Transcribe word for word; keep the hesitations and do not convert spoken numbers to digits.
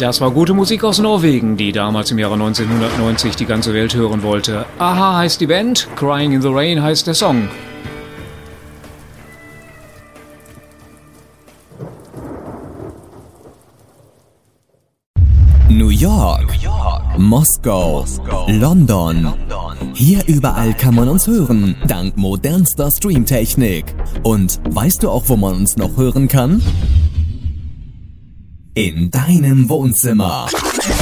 Das war gute Musik aus Norwegen, die damals im Jahre neunzehnhundertneunzig die ganze Welt hören wollte. Aha heißt die Band, Crying in the Rain heißt der Song. New York, New York. Moskau, Moskau. London. London. Hier überall kann man uns hören, dank modernster Streamtechnik. Und weißt du auch, wo man uns noch hören kann? In deinem Wohnzimmer.